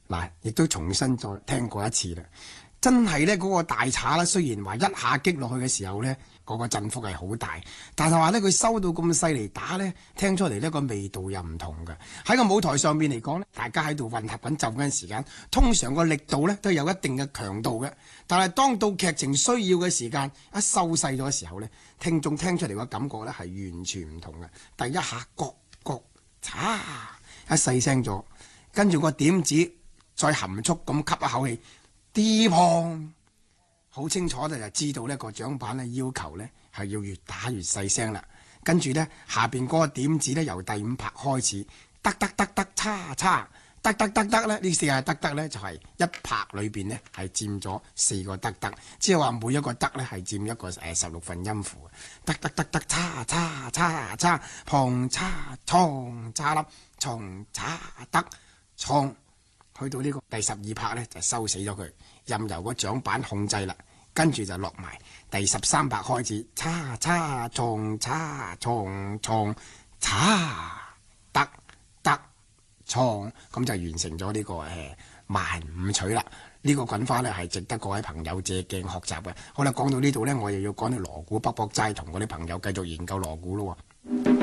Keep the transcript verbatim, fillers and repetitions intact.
嗱，亦都重新再聽過一次啦。真係咧，嗰個大賊咧，雖然話一下擊落去嘅時候咧，嗰個振幅係好大，但係話咧佢收到咁細嚟打咧，聽出嚟呢個味道又唔同嘅。喺個舞台上面嚟講咧，大家喺度混合緊奏嗰陣時間，通常個力度咧都有一定嘅強度嘅。但係當到劇情需要嘅時間，一收細咗嘅時候咧，聽眾聽出嚟個感覺咧係完全唔同嘅。第一下各各嚓一細聲咗，跟住個點子再含蓄咁吸一口氣。啲碰好清楚就知道呢個掌板咧要求呢係要越打越細聲啦。跟住呢，下邊嗰個點子呢由第五拍開始，得得得得叉叉，得得得得呢呢四下得得呢就係一拍裏邊呢係佔咗四個得得，即係話每一個得呢係佔一個誒十六分音符。得得得得叉叉叉叉，碰叉衝叉粒衝叉得衝。去到呢個第十二拍呢，就收死咗佢，任由個掌板控制啦。跟住就落埋第十三拍開始，叉叉衝叉衝衝叉得得衝，咁就完成咗呢、這個誒慢五取啦。呢、這個滾花呢係值得各位朋友借鏡學習嘅。好啦，講到呢度呢，我又要講到鑼鼓卜卜齋，同我啲朋友繼續研究鑼鼓咯。